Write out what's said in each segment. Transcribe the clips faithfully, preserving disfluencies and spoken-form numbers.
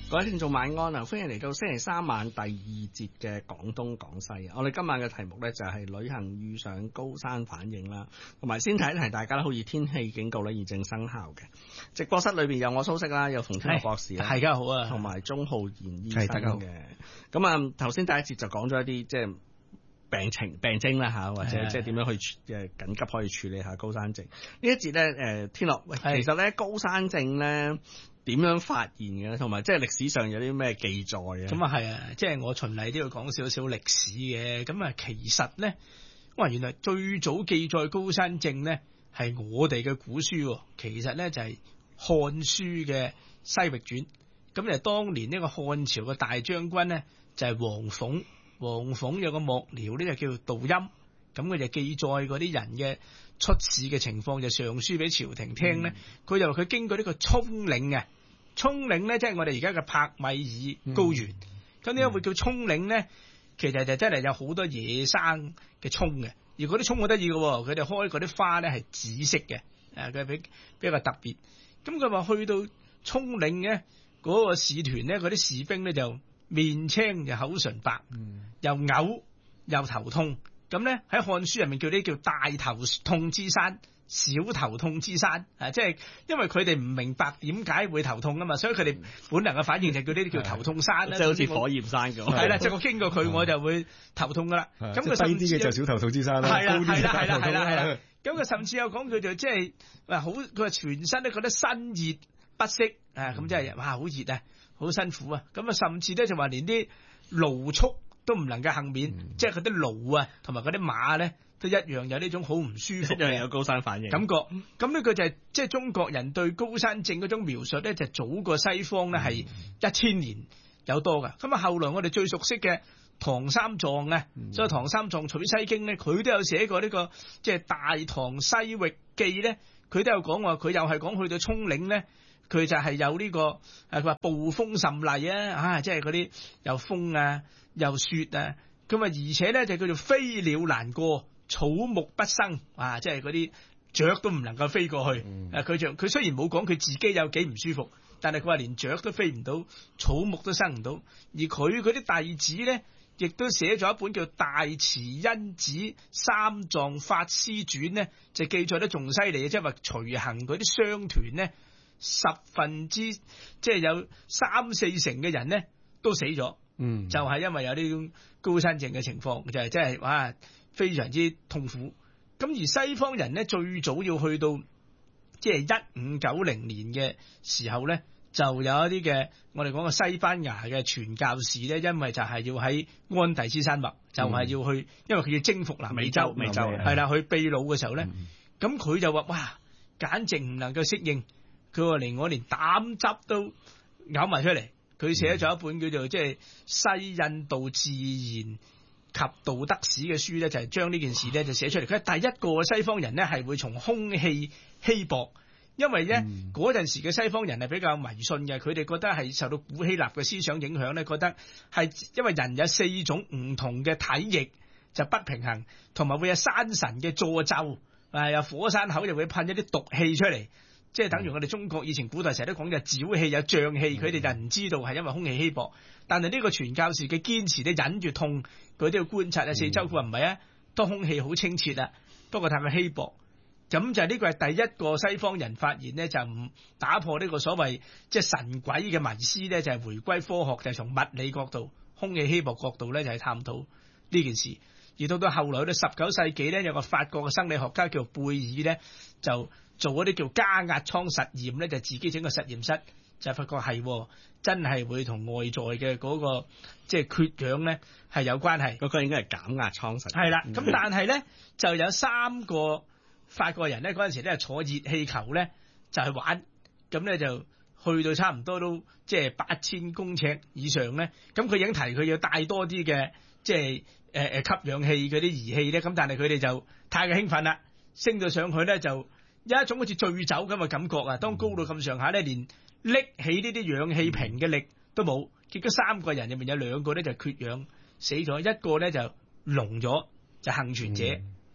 各位聽眾晚安啊！歡迎嚟到星期三晚第二節嘅廣東廣西。我哋今晚嘅題目呢，就係旅行遇上高山反應啦，同埋先提一提大家啦，好似天氣警告呢現正生效嘅。直播室裏邊有我蘇軾啦，有馮天樂博士啦， 大家好啊， 同埋鍾浩然醫生大家好嘅。咁啊，頭先第一節就講咗一啲即係病情病徵啦嚇，或者即係點樣去誒緊急可以處理下高山症。呢一節呢，誒天樂，喂，其實呢高山症呢，點樣發現嘅，同埋即係歷史上有啲咩記載嘅？ 咁啊係啊，即係我循例都要講少少歷史嘅。咁啊，其實咧，哇，原來最早記載高山症咧係我哋嘅古書，其實咧就係《漢書》嘅《西域傳》。咁就當年呢個漢朝嘅大將軍咧就係王諷，王諷有個幕僚呢就叫杜欽，咁佢就記載嗰啲人嘅出事嘅情況，就上書俾朝廷聽咧。佢、嗯、就話佢經過呢個蔥嶺嘅。蔥嶺咧，即係我哋而家嘅柏米爾高原。咁點解會叫蔥嶺咧？其實就真係有好多野生嘅蔥嘅，而嗰啲蔥好得意嘅，佢哋開嗰啲花咧係紫色嘅，誒，佢比比較特別。咁佢話去到蔥嶺嘅嗰個使團咧，嗰啲士兵咧就面青又口唇白，嗯、又嘔又頭痛。咁咧喺漢書入面叫呢叫大頭痛之山。小頭痛之山啊，即係因為佢哋唔明白點解會頭痛啊嘛，所以佢哋本能嘅反應就叫呢啲叫頭痛山啦， 即係好似火焰山咁。 係啦，即係我經過佢我就會頭痛噶啦。咁佢低啲嘅就小頭痛之山啦， 係啦係啦高啲嘅大頭痛啦。 咁佢甚至有講佢就即係話好，佢話全身都覺得身熱不適啊，咁即係哇好熱啊，好辛苦啊。咁啊甚至咧就話連啲勞畜都唔能夠幸免，嗯、即係佢啲驢啊同埋嗰啲馬咧。都一樣有呢種好唔舒服，一樣有高山反應感覺。咁呢個就係即係中國人對高山症嗰種描述咧，就早過西方咧係一千年有多噶。咁啊，後來我哋最熟悉嘅唐三藏啊，嗯、所以唐三藏取西經咧，佢都有寫過呢、這個即係、就是、大唐西域記咧，佢都有講話，佢又係講去到蔥嶺咧，佢就係有呢、這個誒，佢話暴風甚厲啊，啊，即係嗰啲又風啊又雪啊，咁啊，而且咧就叫做飛鳥難過。草木不生啊，即係嗰啲雀都唔能夠飛過去。嗯、啊，佢就佢雖然冇講佢自己有幾唔舒服，但係佢話連雀都飛唔到，草木都生唔到。而佢嗰啲弟子咧，亦都寫咗一本叫《大慈恩寺三藏法師傳》咧，就記載得仲犀利嘅，即係話隨行嗰啲商團咧，十分之即係有三四成嘅人咧都死咗。嗯，就係因為有呢種高山症嘅情況，就係即係哇。非常之痛苦，咁而西方人咧最早要去到即係一五九零年嘅時候咧，就有一啲嘅我哋講嘅西班牙嘅傳教士咧，因為就係要喺安第斯山脈，就係、是、要去，嗯、因為佢要征服南美洲，美洲係啦，去秘魯嘅時候咧，咁佢、嗯、就話哇，簡直唔能夠適應，佢話連我連膽汁都咬埋出嚟，佢寫咗一本叫做即係西印度自然及道德史嘅書咧，就係將呢件事咧就寫出嚟。佢係第一個西方人咧係會從空氣稀薄，因為咧嗰陣時嘅西方人係比較迷信嘅，佢哋覺得係受到古希臘嘅思想影響咧，覺得係因為人有四種唔同嘅體液就不平衡，同埋會有山神嘅詛咒，啊有火山口又會噴一啲毒氣出嚟。即係等於我哋中國以前古代成日都講嘅沼氣有瘴氣，佢哋就唔知道係因為空氣稀薄。但係呢個傳教士嘅堅持咧，忍住痛，佢都要觀察啊四周。佢話唔係啊，當空氣好清澈啊，不過太過稀薄。咁就係呢個係第一個西方人發現咧，就唔打破呢個所謂即係神鬼嘅迷思咧，就係回歸科學，就係從物理角度、空氣稀薄角度咧，就係探討呢件事。而到到後來到十九世紀咧，有個法國嘅生理學家叫貝爾咧，就做嗰啲叫加壓艙實驗咧，就自己整個實驗室，就發覺係真係會同外在嘅嗰、那個即係、就是、缺氧咧係有關係。 嗰個應該係減壓艙實驗。係啦， 咁但係咧就有三個法國人咧嗰陣時咧坐熱氣球咧就去玩，咁咧就去到差唔多都即係八千公尺以上咧，咁佢已經提佢要帶多啲嘅即係誒誒吸氧氣嗰啲儀器咧，咁但係佢哋就太過興奮啦，升到上去咧就有一種好似醉酒咁嘅感覺啊！當高到咁上下咧，連拎起呢啲氧氣瓶嘅力都冇，結果三個人入面有兩個咧就缺氧死咗，一個咧就聾咗，就幸存者。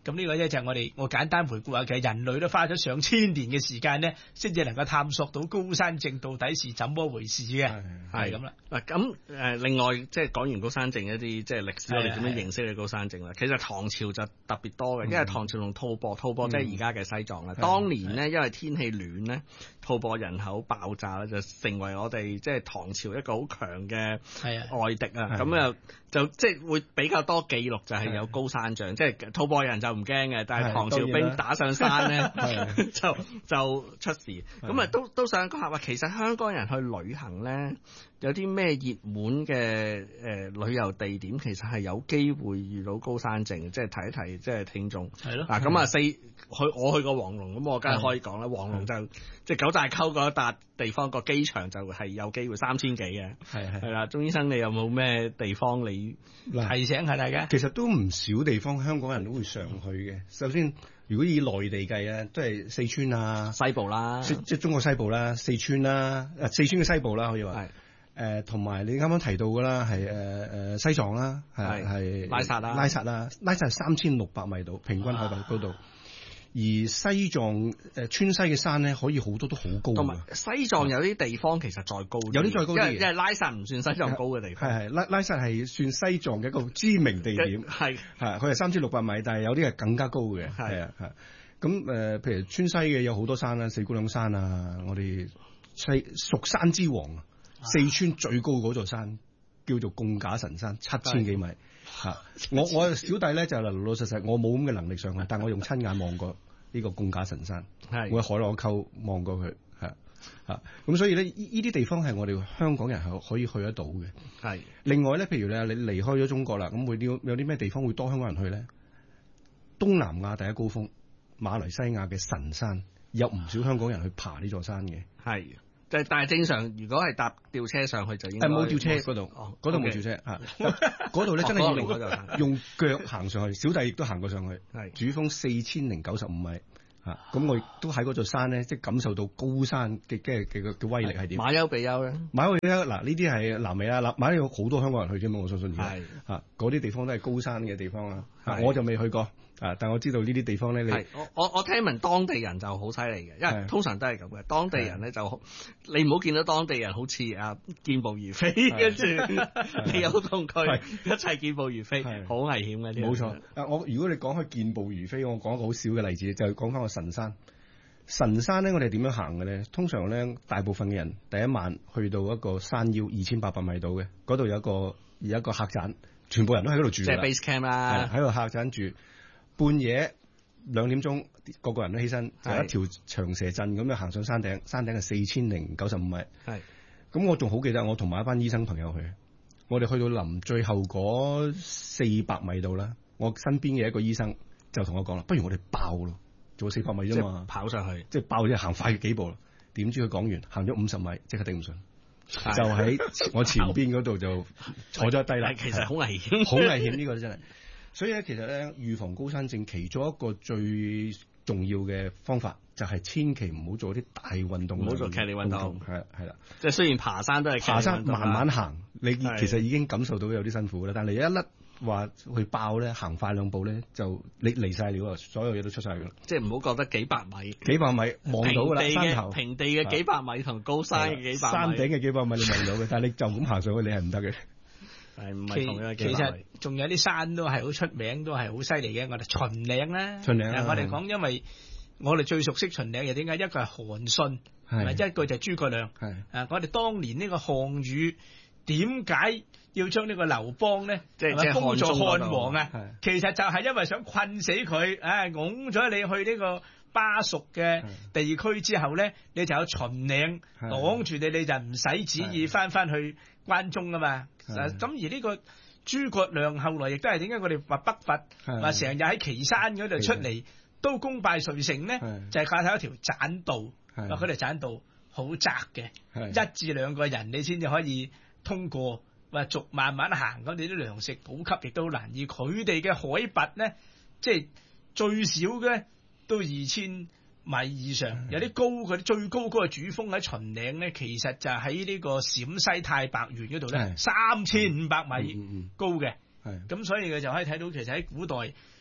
咁呢個咧就係我哋我簡單回顧下，其實人類都花咗上千年嘅時間咧，先至能夠探索到高山症到底是怎麼回事嘅，係咁啦。 嗱咁誒，另外即係講完高山症一啲即係歷史，我哋點樣認識嘅高山症啦？其實唐朝就特別多嘅，因為唐朝同吐蕃，吐蕃即係而家嘅西藏啦。當年咧，因為天氣暖咧，吐蕃人口爆炸咧，就成為我哋即係唐朝一個好強嘅外敵啊。咁啊就即係會比較多記錄，就係有高山症，即係吐蕃人就唔驚嘅，但係唐朝兵打上山咧就就出事。咁啊都都想講下話，其實香港人去旅行咧，有啲咩熱門嘅誒、呃、旅遊地點，其實係有機會遇到高山症，即係提一提，即係聽眾。係咯。嗱咁啊，四去我去過黃龍，咁我梗係可以講啦。黃龍就即係九寨溝嗰一笪地方，個機場就係有機會三千幾嘅。係係。係啦，鐘醫生，你有冇咩地方你提醒下大家？ 其實都唔少地方香港人都會常去嘅。首先，如果以內地計啊，都係四川啊、 西部啦， 即係中國西部啦、四川啦，誒四川嘅西部啦，可以話。係。誒同埋你啱啱提到嘅啦，係誒誒西藏啦，係係拉薩啦， 拉薩啦，拉薩係三千六百米度平均海拔高度，而西藏誒川西嘅山咧，可以好多都好高。同埋西藏有啲地方其實再高， 有啲再高啲， 因為因為拉薩唔算西藏高嘅地方。 係係拉拉薩係算西藏嘅一個知名地點，係係佢係三千六百米，但係有啲係更加高嘅，係啊係。咁誒，譬如川西嘅有好多山啦，四姑娘山啊，我哋西蜀山之王。四川最高嗰座山叫做貢架神山，七千幾米。嚇！我我小弟咧就老老實實，我冇咁嘅能力上去，但我用親眼望過呢個貢架神山。係，我喺海螺溝望過佢。係嚇，咁所以咧，呢啲地方係我哋香港人係可以去得到嘅。係。另外咧，譬如咧，你離開咗中國啦，咁會有有啲咩地方會多香港人去咧？東南亞第一高峰，馬來西亞嘅神山，有唔少香港人去爬呢座山嘅。係。 但係正常，如果係搭吊車上去就應該冇吊車嗰度，嗰度冇吊車啊！嗰度咧真係要用用腳行上去，小弟亦都行過上去。係主峰四千零九十五米啊！咁我亦都喺嗰座山咧，即係感受到高山嘅嘅嘅嘅威力係點。馬丘比丘咧，馬丘比丘嗱呢啲係南美啦，馬丘有好多香港人去啫嘛，我相信。係啊，嗰啲地方都係高山嘅地方啊！我就未去過。啊！但我知道呢啲地方咧，你係我我我聽聞當地人就好犀利嘅，因為通常都係咁嘅。當地人咧就你唔好見到當地人好似啊健步如飛，跟住你有同佢一齊健步如飛，好危險嘅。 冇錯。啊！我如果你講開健步如飛，我講一個好少嘅例子，就係講翻個神山。神山咧，我哋點樣行嘅咧？通常咧，大部分嘅人第一晚去到一個山腰二千八百米度嘅，嗰度有一個有一個客棧，全部人都喺嗰度住。 即係 base camp 啦， 喺度客棧住。半夜兩點鐘，個個人都起身，就一條長蛇陣咁樣行上山頂。山頂係四千零九十五米。係，咁我仲好記得，我同埋一班醫生朋友去，我哋去到臨最後嗰四百米度啦。我身邊嘅一個醫生就同我講啦，不如我哋爆咯，做四百米啫嘛， 跑上去， 即係爆咗行快幾步啦。點知佢講完，行咗五十米，即刻頂唔順，就喺我前邊嗰度就坐咗低啦。 其實好危險， 好危險呢個真係。所以咧，其實咧，預防高山症其中一個最重要嘅方法，就係千祈唔好做啲大運動， 唔好做劇烈運動。 係係啦， 即係雖然爬山都係爬山，慢慢行，你其實已經感受到有啲辛苦啦。但係你一粒話去爆咧，行快兩步咧，就你離晒料啊！所有嘢都出晒㗎啦。 即係唔好覺得幾百米， 幾百米望到㗎啦，山頭平地嘅幾百米同高山嘅幾百米， 山頂嘅幾百米你望到嘅，但係你就咁行上去，你係唔得嘅。 係唔係同樣嘅？ 其實仲有啲山都係好出名，都係好犀利嘅。我哋秦嶺啦， 秦嶺， 我哋講，因為我哋最熟悉秦嶺，又點解？一個係韓信，係一個就係諸葛亮。係啊，我哋當年呢個項羽點解要將呢個劉邦咧，即係封做漢王啊？其實就係因為想困死佢，唉，拱咗你去呢個巴蜀嘅地區之後咧，你就有秦嶺擋住你，你就唔使旨意翻翻去關中啊嘛。咁而呢個諸葛亮後來亦都係點解我哋話北伐話成日喺岐山嗰度出嚟都功敗垂成咧？就係靠睇一條棧道，嗰條棧道好窄嘅，一至兩個人你先至可以通過，話逐慢慢行，咁你啲糧食補給亦都難。而佢哋嘅海拔咧，即係最少嘅都二千米以上，有啲高，嗰啲最高嗰個主峰喺秦嶺咧，其實就喺呢個陝西太白縣嗰度咧，三千五百米高嘅。咁所以佢就可以睇到，其實喺古代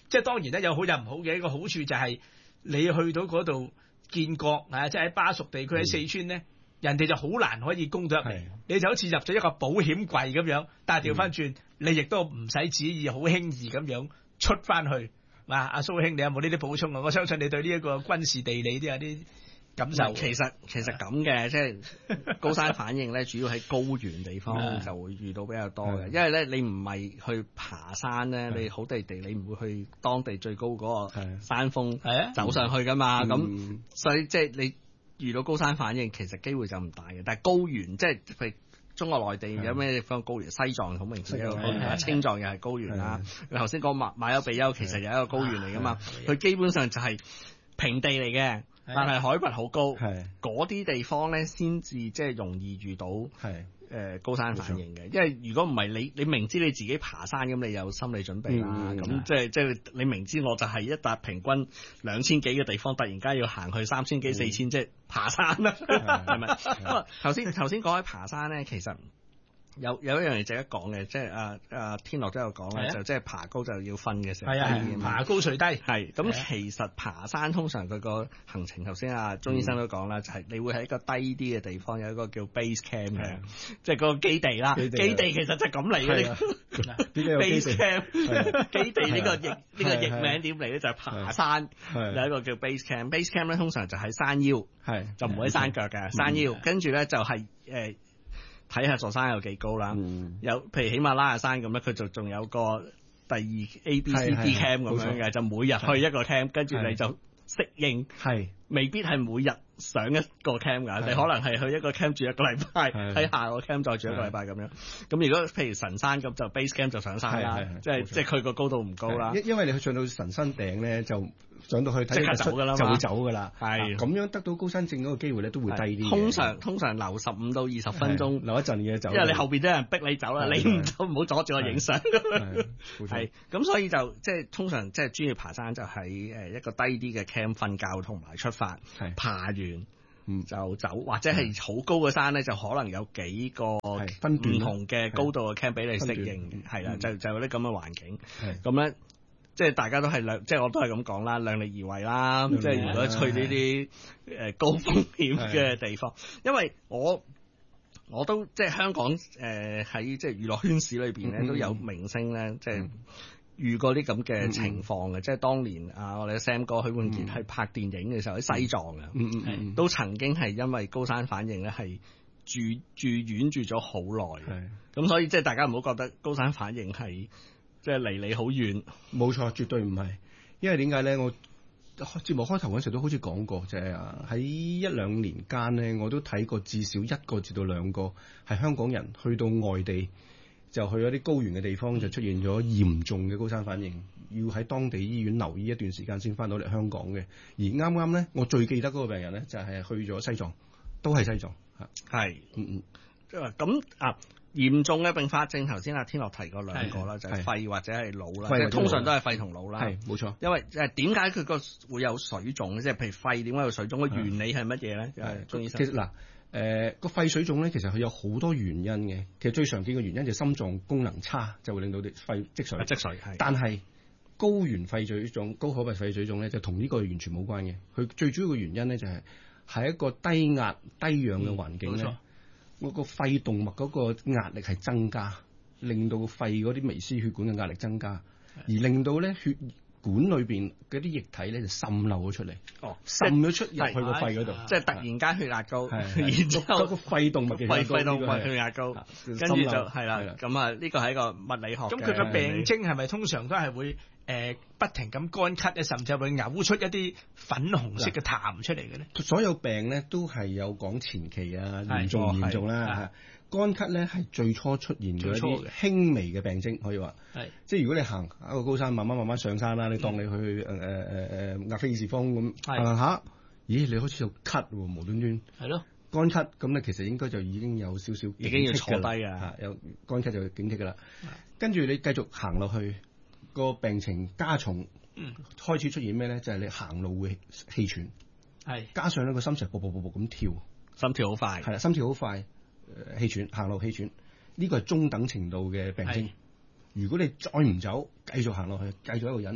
即係當然咧有好有唔好嘅，一個好處就係你去到嗰度建國啊，即係喺巴蜀地區喺四川咧。嗯人哋就好難可以攻到入嚟，你就好似入咗一個保險櫃咁樣，但係調翻轉，你亦都唔使旨意好輕易咁樣出翻去。嗱、啊，阿蘇兄，你有冇呢啲補充啊？我相信你對呢一個軍事地理都有啲感受。 其實其實咁嘅，即係高山反應咧，主要喺高原地方就會遇到比較多嘅，因為咧你唔係去爬山咧，你好地地你唔會去當地最高嗰個山峰走上去噶嘛，咁、嗯、所以即係你。遇到高山反應其實機會就唔大嘅，但係高原即係譬如中國內地有咩地方高原？西藏好明顯一個高原啦，青藏又係高原啦。你頭先講馬馬丘比丘其實有一個高原嚟噶嘛，佢基本上就係平地嚟嘅，但係海拔好高，嗰啲地方咧先至即係容易遇到誒高山反應嘅。因為如果唔係你你明知你自己爬山咁，你有心理準備啦。咁、嗯、即係即係你明知我就係一笪平均兩千幾嘅地方，突然間要行去三千幾四千，即係爬山啦，係咪？不過頭先頭先講起爬山咧，其實有有一樣嘢值得講嘅，即係啊啊天樂都有講咧，就即係爬高就要瞓嘅時候， 爬高垂低係咁。其實爬山通常佢個行程，頭先阿鐘醫生都講啦，就係你會喺一個低啲嘅地方有一個叫 base camp 嘅，即係嗰個基地啦。基地其實就係咁嚟嘅。base camp 基地呢個譯呢個譯名點嚟咧？就係爬山有一個叫 base camp。base camp 咧通常就喺山腰，就唔會喺山腳嘅山腰。跟住咧就係誒。睇下座山有幾高啦，嗯、有譬如喜馬拉雅山咁咧，佢就仲有個第二 A B C D camp 咁樣嘅，就每日去一個 camp，跟住你就適應，未必係每日上一個 camp 㗎，你可能係去一個 camp 住一個禮拜，喺下個 camp 再住一個禮拜咁樣。咁如果譬如神山咁就 base camp 就上山啦，即係即係佢個高度唔高啦。 因因為你去上到神山頂咧就。上到去即刻走㗎啦， 就會走㗎啦。 係咁樣得到高山症嗰個機會咧，都會低啲。 通常通常留十五到二十分鐘， 留一陣嘅走。 因為你後邊都有人逼你走啦，你唔走唔好阻住我影相。係咁，所以就即係通常即係專業爬山就喺誒一個低啲嘅 camp 瞓覺同埋出發，爬完就走，或者係好高嘅山咧，就可能有幾個唔同嘅高度嘅 camp 俾你適應。係啦，就就有啲咁嘅環境。咁咧。即係大家都係量，即係我都係咁講啦，量力而為啦。即係如果去呢啲誒高風險嘅地方，因為我我都即係香港誒喺即係娛樂圈史裏邊咧都有明星咧，即係遇過啲咁嘅情況嘅。即係當年啊，我哋 Sam 哥許冠傑喺拍電影嘅時候喺西藏啊，都曾經係因為高山反應咧係住住院住咗好耐。咁所以即係大家唔好覺得高山反應係。即係離你好遠， 冇錯，絕對唔係。因為點解咧？我節目開頭嗰時都好似講過，就係啊喺一兩年間咧，我都睇過至少一個至到兩個係香港人去到外地，就去咗啲高原嘅地方，就出現咗嚴重嘅高山反應，要喺當地醫院留醫一段時間先翻到嚟香港嘅。而啱啱咧，我最記得嗰個病人咧，就係去咗西藏，都係西藏嚇。 係，嗯嗯，即係咁啊。嚴重嘅併發症，頭先阿天樂提過兩個啦，就係肺或者係腦啦，即係通常都係肺同腦啦。 係冇錯。因為誒點解佢個會有水腫咧？即係譬如肺點解有水腫？個原理係乜嘢咧？係鍾醫生。 其實嗱，誒個肺水腫咧，其實佢有好多原因嘅。其實最常見嘅原因就係心臟功能差，就會令到啲肺積水。 積水係。 但係高原肺水腫、高可拔肺水腫咧，就同呢個完全冇關嘅。佢最主要嘅原因咧，就係喺一個低壓、低氧嘅環境咧。冇錯。我個肺動脈嗰個壓力係增加，令到肺嗰啲微絲血管嘅壓力增加，而令到咧血管裏邊嗰啲液體咧就滲漏咗出嚟，哦，滲咗出入去個肺嗰度， 即係突然間血壓高， 然之後個肺動脈嘅肺肺動脈血壓高，跟住就係啦，咁啊呢個係一個物理學。 咁佢嘅病徵係咪通常都係會誒不停咁乾咳咧，甚至係會嘔出一啲粉紅色嘅痰出嚟嘅咧？ 所有病咧都係有講前期啊，嚴重嚴重啦。乾咳咧係最初出現咗一啲輕微嘅病徵，可以話，即係如果你行一個高山，慢慢慢慢上山啦，你當你去誒誒誒誒額菲爾士峰咁行行下，咦，你好似有咳喎，無端端，係咯，乾咳咁咧，其實應該就已經有少少已經要坐低啊， 有乾咳就警惕㗎啦。跟住你繼續行落去，個病情加重，開始出現咩咧？就係你行路會氣喘，係加上咧個心成步步步步咁跳， 心跳好快， 係啦，心跳好快。氣喘，行路氣喘，呢個係中等程度嘅病徵。如果你再唔走，繼續行落去，繼續一個人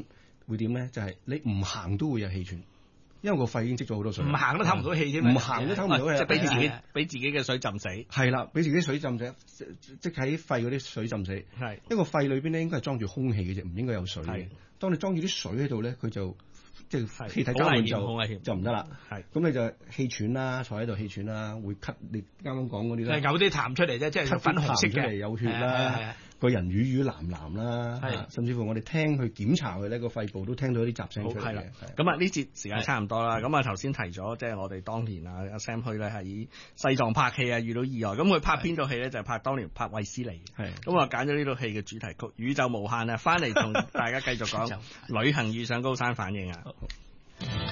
會點咧？就係、是、你唔行都會有氣喘。因為個肺已經積咗好多水， 唔行都唞唔到氣添， 唔行都唞唔到氣， 即係俾自己俾自己嘅水浸死。 係啦，俾自己水浸死，即係喺肺嗰啲水浸死。係，因為肺裏邊咧應該係裝住空氣嘅啫，唔應該有水嘅。當你裝住啲水喺度咧，佢就即係氣體交換就就唔得啦。係，咁你就氣喘啦，坐喺度氣喘啦，會咳。你啱啱講嗰啲咧， 有啲痰出嚟啫，即係粉紅色嘅， 有血啦。個人瘀瘀藍藍啦，甚至乎我哋聽去檢查佢呢個肺部都聽到一啲雜聲出嚟嘅。 咁啊呢節時間差唔多啦。咁啊頭先提咗，即係我哋當年啊阿 Sam 去咧喺西藏拍戲啊，遇到意外。咁佢拍邊套戲咧？就係拍當年拍衛斯理。係。咁啊揀咗呢套戲嘅主題曲《宇宙無限》啊，翻嚟同大家繼續講旅行遇上高山反應啊。